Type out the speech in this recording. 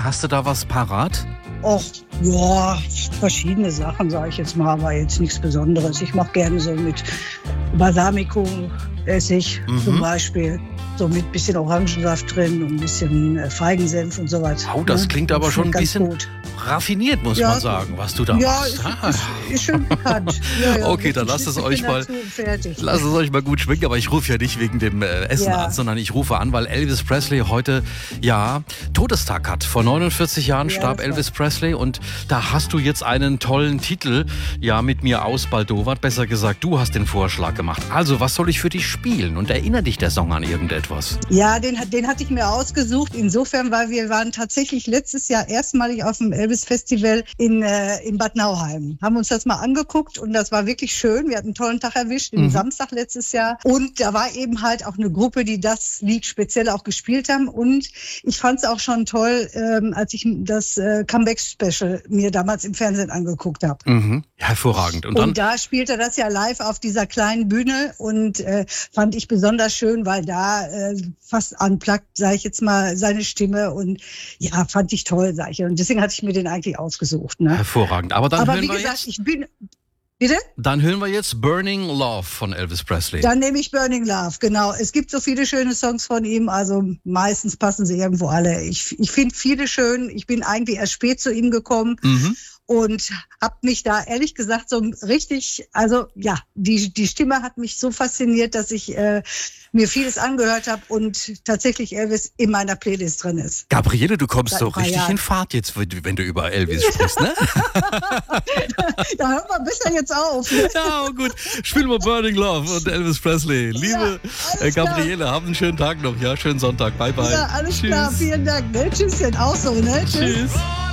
Hast du da was parat? Och, ja, verschiedene Sachen, sage ich jetzt mal, aber jetzt nichts Besonderes. Ich mache gerne so mit Balsamico-Essig zum Beispiel. So mit ein bisschen Orangensaft drin und ein bisschen Feigensenf und so weiter. Oh, das klingt aber schon ein bisschen gut. Raffiniert, muss man sagen, was du da machst. Ist schön bekannt. Ja, okay, dann lasst es euch mal gut schmecken. Aber ich rufe ja nicht wegen dem Essen an, sondern ich rufe an, weil Elvis Presley heute Todestag hat. Vor 49 Jahren starb Elvis Presley und da hast du jetzt einen tollen Titel mit mir ausbaldowert. Besser gesagt, du hast den Vorschlag gemacht. Also, was soll ich für dich spielen? Und erinnert dich der Song an irgendetwas? Ja, den hatte ich mir ausgesucht. Insofern, weil wir waren tatsächlich letztes Jahr erstmalig auf dem Elvis-Festival in Bad Nauheim. Haben uns das mal angeguckt und das war wirklich schön. Wir hatten einen tollen Tag erwischt, den Samstag letztes Jahr. Und da war eben halt auch eine Gruppe, die das Lied speziell auch gespielt haben. Und ich fand es auch schon toll, als ich das Comeback-Special mir damals im Fernsehen angeguckt habe. Hervorragend. Und da spielte er das ja live auf dieser kleinen Bühne und fand ich besonders schön, weil da fast unplugged, sage ich jetzt mal, seine Stimme und fand ich toll, sage ich. Und deswegen hatte ich mir den eigentlich ausgesucht. Ne? Hervorragend. Aber wie gesagt, Bitte? Dann hören wir jetzt Burning Love von Elvis Presley. Dann nehme ich Burning Love, genau. Es gibt so viele schöne Songs von ihm, also meistens passen sie irgendwo alle. Ich finde viele schön. Ich bin eigentlich erst spät zu ihm gekommen. Und habe mich da ehrlich gesagt so richtig, die Stimme hat mich so fasziniert, dass ich mir vieles angehört habe und tatsächlich Elvis in meiner Playlist drin ist. Gabriele, du kommst so richtig in Fahrt jetzt, wenn du über Elvis sprichst, ne? Da hört man besser jetzt auf. Ne? Ja, gut. Spielen wir Burning Love und Elvis Presley. Liebe Gabriele, haben einen schönen Tag noch, schönen Sonntag. Bye, bye. Ja, alles klar, vielen Dank. Ne? Tschüss, auch so, ne? Tschüss.